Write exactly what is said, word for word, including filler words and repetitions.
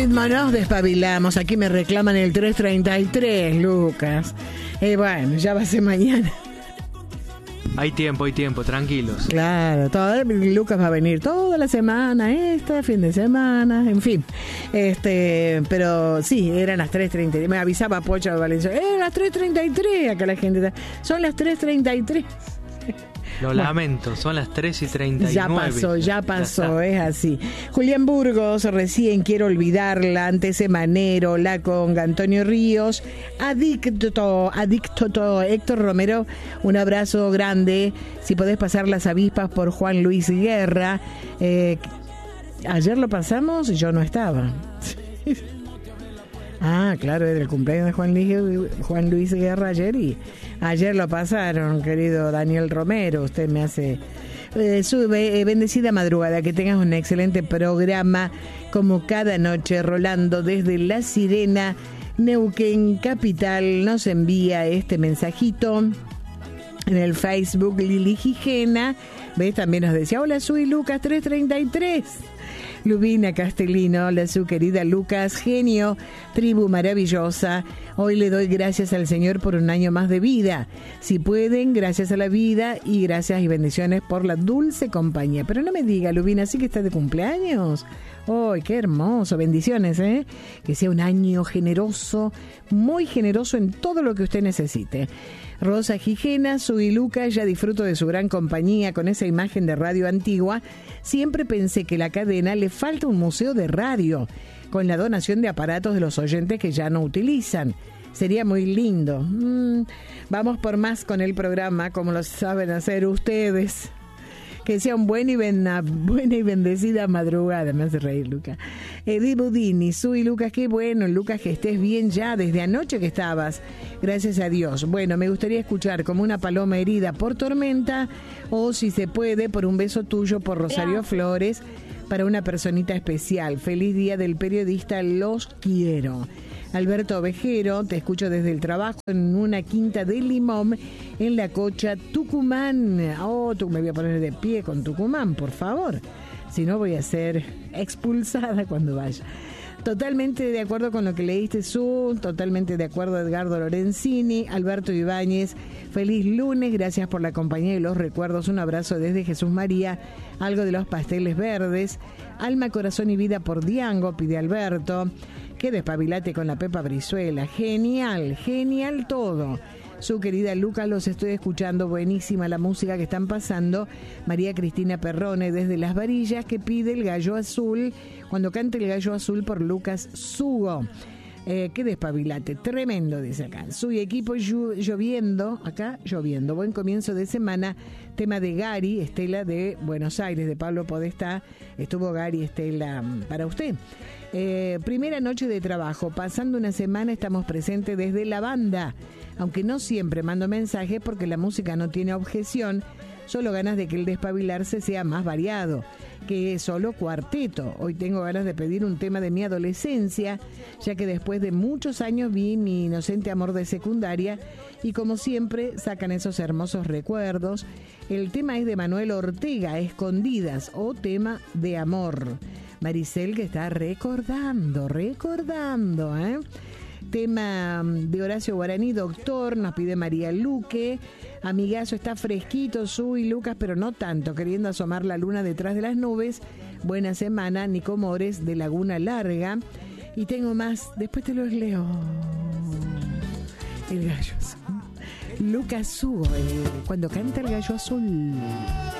ritmo nos despabilamos. Aquí me reclaman el tres treinta y tres, Lucas. Eh, bueno, ya va a ser mañana. Hay tiempo, hay tiempo, tranquilos. Claro, todo, Lucas va a venir toda la semana, este fin de semana, en fin. Este, pero sí, eran las tres treinta y tres. Me avisaba Pocha de Valencia, eran las tres treinta y tres. Acá la gente está, son las tres treinta y tres. Lo bueno, lamento, son las tres y treinta y nueve. Ya pasó, ya pasó, ya es así. Julián Burgos, recién quiero olvidarla, antes Semanero, la conga, Antonio Ríos, adicto, adicto, Héctor Romero, un abrazo grande. Si podés pasar Las avispas por Juan Luis Guerra. Eh, ayer lo pasamos y yo no estaba. Ah, claro, era el cumpleaños de Juan Luis, Juan Luis Guerra ayer y ayer lo pasaron, querido Daniel Romero. Usted me hace eh, su eh, bendecida madrugada, que tengas un excelente programa como cada noche. Rolando desde La Sirena, Neuquén Capital, nos envía este mensajito en el Facebook. Lili Gijena, ¿ves? También nos decía, hola, soy Lucas tres treinta y tres. Lubina Castellino, hola su querida Lucas, genio, tribu maravillosa. Hoy le doy gracias al Señor por un año más de vida. Si pueden, gracias a la vida y gracias y bendiciones por la dulce compañía. Pero no me diga, Lubina, ¿sí que está de cumpleaños? ¡Ay, qué hermoso! Bendiciones, ¿eh? Que sea un año generoso, muy generoso en todo lo que usted necesite. Rosa Gijena, soy Lucas, ya disfruto de su gran compañía con esa imagen de radio antigua. Siempre pensé que la cadena le falta un museo de radio, con la donación de aparatos de los oyentes que ya no utilizan. Sería muy lindo. Mm, vamos por más con el programa, como lo saben hacer ustedes. Que sea un buen y una buena y bendecida madrugada. Me hace reír, Lucas. Edith Budini, Sui, Lucas, qué bueno, Lucas, que estés bien ya desde anoche que estabas. Gracias a Dios. Bueno, me gustaría escuchar como una paloma herida por tormenta, o si se puede, por un beso tuyo por Rosario Flores, para una personita especial. Feliz día del periodista, los quiero. Alberto Ovejero, te escucho desde el trabajo en una quinta de Limón, en La Cocha, Tucumán. Oh, tú me voy a poner de pie con Tucumán, por favor. Si no, voy a ser expulsada cuando vaya. Totalmente de acuerdo con lo que leíste, Su. Totalmente de acuerdo, Edgardo Lorenzini. Alberto Ibáñez, feliz lunes. Gracias por la compañía y los recuerdos. Un abrazo desde Jesús María. Algo de los pasteles verdes. Alma, corazón y vida por Diango, pide Alberto. Que despabilate con la Pepa Brizuela. Genial, genial todo. Su querida Lucas, los estoy escuchando. Buenísima la música que están pasando. María Cristina Perrone desde Las Varillas, que pide el gallo azul. Cuando cante el gallo azul por Lucas Sugo. Eh, qué despabilate, tremendo, dice acá. Su equipo llu- lloviendo, acá lloviendo. Buen comienzo de semana. Tema de Gary, Estela de Buenos Aires, de Pablo Podestá. Estuvo Gary, Estela, para usted. Eh, primera noche de trabajo, pasando una semana, estamos presentes desde la banda. Aunque no siempre mando mensajes porque la música no tiene objeción, solo ganas de que el despabilarse sea más variado, que solo cuarteto. Hoy tengo ganas de pedir un tema de mi adolescencia, ya que después de muchos años vi Mi inocente amor de secundaria y como siempre sacan esos hermosos recuerdos. El tema es de Manuel Ortega, Escondidas, o Tema de Amor. Maricel, que está recordando, recordando, ¿eh? Tema de Horacio Guaraní, Doctor, nos pide María Luque. Amigazo, está fresquito, Su y Lucas, pero no tanto, queriendo asomar la luna detrás de las nubes. Buena semana, Nico Mores, de Laguna Larga. Y tengo más, después te los leo. El gallo azul. Lucas Sugo, eh, cuando canta el gallo azul.